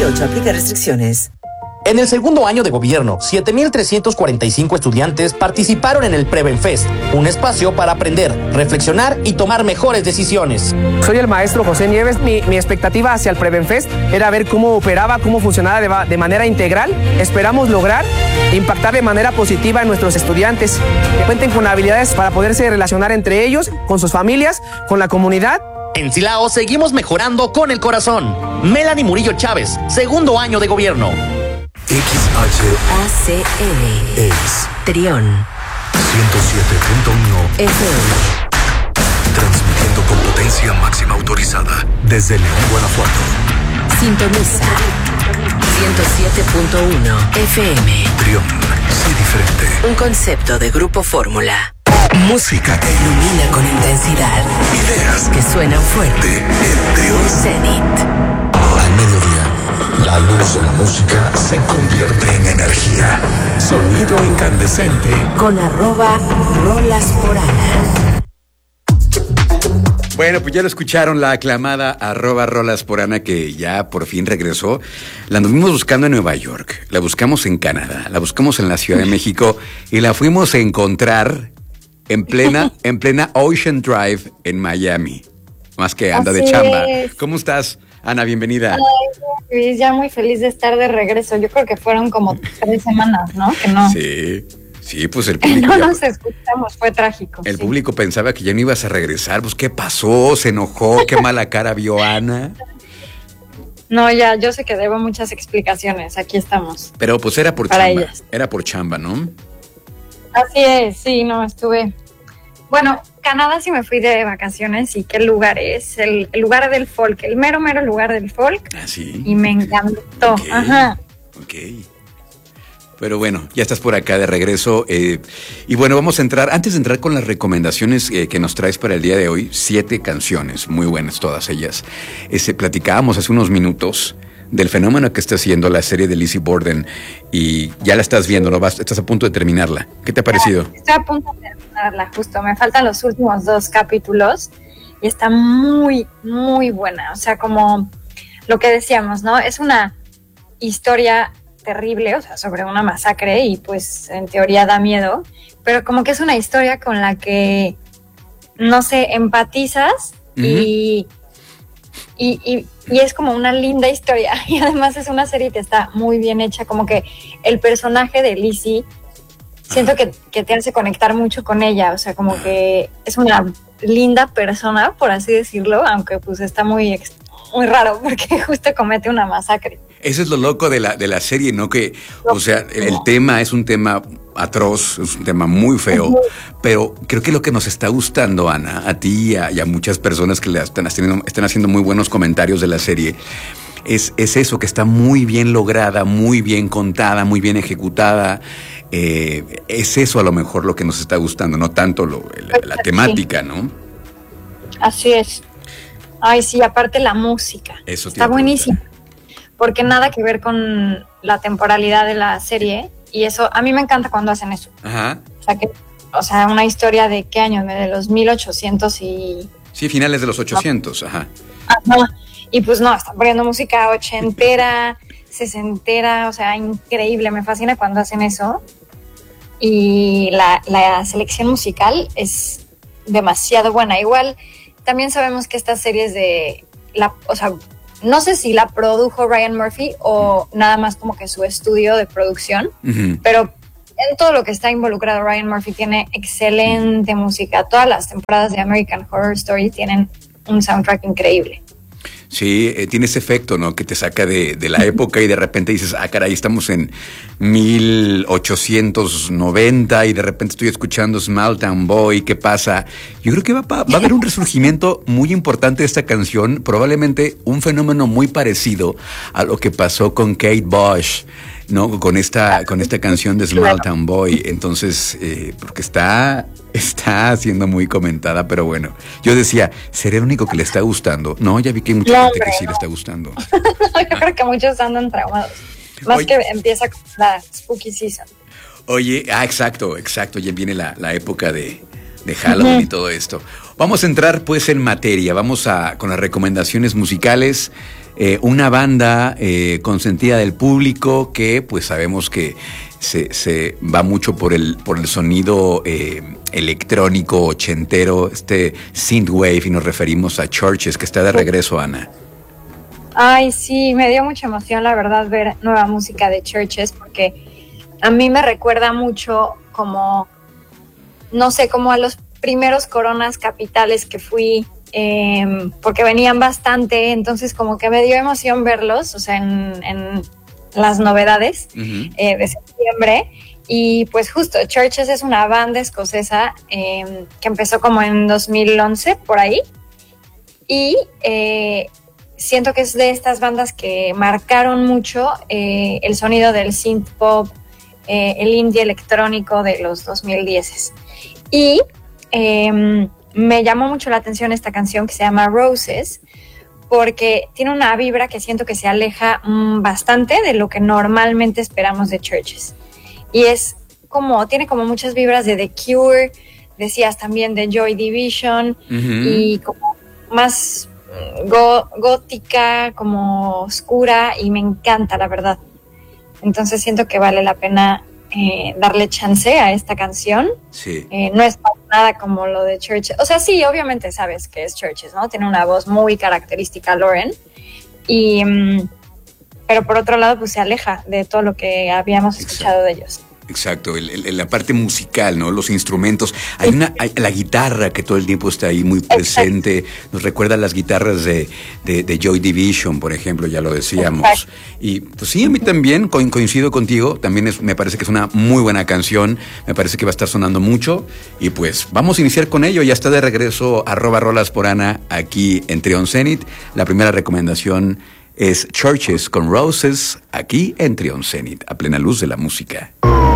2018. Aplica restricciones. En el segundo año de gobierno, 7,345 estudiantes participaron en el Prevenfest, un espacio para aprender, reflexionar y tomar mejores decisiones. Soy el maestro José Nieves. Mi expectativa hacia el Prevenfest era ver cómo operaba, cómo funcionaba de manera integral. Esperamos lograr impactar de manera positiva en nuestros estudiantes, que cuenten con habilidades para poderse relacionar entre ellos, con sus familias, con la comunidad. En Silao seguimos mejorando con el corazón. Melanie Murillo Chávez, segundo año de gobierno. XHACL es Trión 107.1 FM. Transmitiendo con potencia máxima autorizada desde León, Guanajuato. Sintoniza 107.1 FM. Trión, sé diferente. Un concepto de Grupo Fórmula. Música que Ilumina con intensidad. ideas Que suenan fuerte. de El Trión. Zenit. Al mediodía, la luz de la música se convierte en energía. Sonido incandescente. Con @rolas por Ana. Bueno, pues ya lo escucharon, la aclamada @rolas por Ana, que ya por fin regresó. La anduvimos buscando en Nueva York, la buscamos en Canadá, la buscamos en la Ciudad de México y la fuimos a encontrar en plena Ocean Drive en Miami. Más que anda de Así chamba. es. ¿Cómo estás, Ana? Bienvenida. Ay, Luis, ya muy feliz de estar de regreso. Yo creo que fueron como 3 semanas, ¿no? Que no, Sí, pues el que público. no ya- nos escuchamos, fue trágico. El sí. público pensaba que ya no ibas a regresar. Pues, ¿qué pasó? ¿Se enojó? ¿Qué mala cara vio Ana? No, ya, yo sé que debo muchas explicaciones. Aquí estamos. Pero pues era por Para chamba. ellas. Era por chamba, ¿no? Así es, sí, no, estuve. Bueno, Canadá sí me fui de vacaciones y qué lugar es. El lugar del folk, el mero lugar del folk. Ah, sí. Y me encantó. Ok. Ajá. Ok. Pero bueno, ya estás por acá de regreso. Y bueno, vamos a entrar, antes de entrar con las recomendaciones que nos traes para el día de hoy, 7 canciones, muy buenas todas ellas. Platicábamos hace unos minutos del fenómeno que está haciendo la serie de Lizzie Borden y ya la estás viendo, ¿no? Estás a punto de terminarla. ¿Qué te ha parecido? Estoy a punto de terminarla, justo. Me faltan los últimos 2 capítulos y está muy, muy buena. O sea, como lo que decíamos, ¿no? Es una historia terrible, o sea, sobre una masacre y pues en teoría da miedo, pero como que es una historia con la que, no sé, empatizas y es como una linda historia y además es una serie que está muy bien hecha, como que el personaje de Lizzie siento que te hace conectar mucho con ella, o sea, como que es una linda persona, por así decirlo, aunque pues está muy raro porque justo comete una masacre. Eso es lo loco de la serie, ¿no? Que, o sea, el tema es un tema atroz, es un tema muy feo, pero creo que lo que nos está gustando, Ana, a ti y a muchas personas que están haciendo muy buenos comentarios de la serie, es eso, que está muy bien lograda, muy bien contada, muy bien ejecutada. Es eso a lo mejor lo que nos está gustando, no tanto la temática, ¿no? Así es. Ay, sí, aparte la música. Eso está buenísima. Porque nada que ver con la temporalidad de la serie. Y eso, a mí me encanta cuando hacen eso. Ajá. O sea, una historia de ¿qué año? De los 1800 y... Sí, finales de los 800, ajá. Ajá. Y pues no, están poniendo música ochentera, sesentera, o sea, increíble. Me fascina cuando hacen eso. Y la selección musical es demasiado buena. Igual, también sabemos que estas series o sea, no sé si la produjo Ryan Murphy o nada más como que su estudio de producción, pero en todo lo que está involucrado Ryan Murphy tiene excelente música. Todas las temporadas de American Horror Story tienen un soundtrack increíble. Sí, tiene ese efecto, ¿no? Que te saca de la época y de repente dices, ah, caray, estamos en 1890 y de repente estoy escuchando Small Town Boy, ¿qué pasa? Yo creo que va a haber un resurgimiento muy importante de esta canción, probablemente un fenómeno muy parecido a lo que pasó con Kate Bush, ¿no? Con esta canción de Small Town Boy. Entonces, porque está siendo muy comentada, pero bueno, yo decía, ¿seré el único que le está gustando? No, ya vi que hay mucha gente que sí le está gustando. Yo creo que muchos andan traumados. Más que empieza con la spooky season. Oye, exacto, ya viene la época de Halloween y todo esto. Vamos a entrar pues en materia, vamos con las recomendaciones musicales. una banda consentida del público que pues sabemos que se va mucho por el sonido electrónico ochentero, synthwave, y nos referimos a Churches, que está de regreso, Ana. Ay, sí, me dio mucha emoción, la verdad, ver nueva música de Churches, porque a mí me recuerda mucho como, no sé, como a los primeros Coronas Capitales que fui, porque venían bastante, entonces como que me dio emoción verlos, o sea, en las novedades de septiembre. Y pues justo, Churches es una banda escocesa que empezó como en 2011, por ahí, y siento que es de estas bandas que marcaron mucho el sonido del synth pop, el indie electrónico de los 2010. Y me llamó mucho la atención esta canción que se llama Roses, porque tiene una vibra que siento que se aleja bastante de lo que normalmente esperamos de Churches. Y es como, tiene como muchas vibras de The Cure, decías también de Joy Division, y como más gótica, como oscura, y me encanta, la verdad. Entonces siento que vale la pena darle chance a esta canción. Sí. No es para nada como lo de Churches. O sea, sí, obviamente sabes que es Churches, ¿no? Tiene una voz muy característica, Lauren. Pero por otro lado, pues se aleja de todo lo que habíamos escuchado de ellos. Exacto, la parte musical, ¿no? Los instrumentos. Hay la guitarra que todo el tiempo está ahí muy presente. Exacto. Nos recuerda a las guitarras de Joy Division, por ejemplo, ya lo decíamos. Exacto. Y pues sí, a mí también coincido contigo. También me parece que es una muy buena canción. Me parece que va a estar sonando mucho. Y pues vamos a iniciar con ello. Ya está de regreso @rolasporana aquí en Trion Zenith. La primera recomendación es Churches con Roses aquí en Trion Zenith, a plena luz de la música.